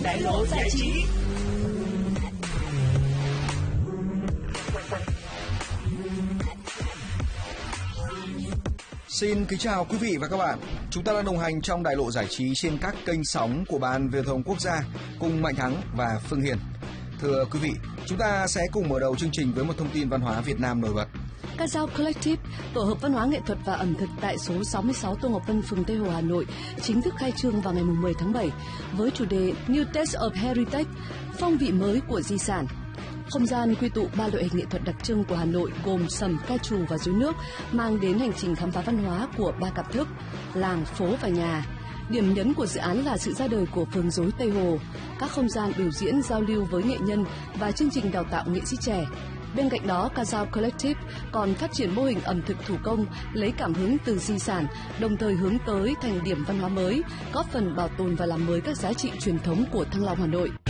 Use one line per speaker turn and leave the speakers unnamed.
đại lộ giải trí.
Xin kính chào quý vị và các bạn. Chúng ta đang đồng hành trong đại lộ giải trí trên các kênh sóng của Ban Viễn thông Quốc gia cùng Mạnh Thắng và Phương Hiền. Thưa quý vị, chúng ta sẽ cùng mở đầu chương trình với một thông tin văn hóa Việt Nam nổi bật.
Ca dao Collective, tổ hợp văn hóa nghệ thuật và ẩm thực tại số 66 Tô Ngọc Vân, phường Tây Hồ, Hà Nội, chính thức khai trương vào ngày 10 tháng 7 với chủ đề New Taste of Heritage, phong vị mới của di sản. Không gian quy tụ 3 loại hình nghệ thuật đặc trưng của Hà Nội gồm sầm, ca trù và rối nước, mang đến hành trình khám phá văn hóa của 3 cảm thức: làng, phố và nhà. Điểm nhấn của dự án là sự ra đời của phường rối Tây Hồ, các không gian biểu diễn, giao lưu với nghệ nhân và chương trình đào tạo nghệ sĩ trẻ. Bên cạnh đó, Ca dao Collective còn phát triển mô hình ẩm thực thủ công lấy cảm hứng từ di sản, đồng thời hướng tới thành điểm văn hóa mới, góp phần bảo tồn và làm mới các giá trị truyền thống của Thăng Long, Hà Nội.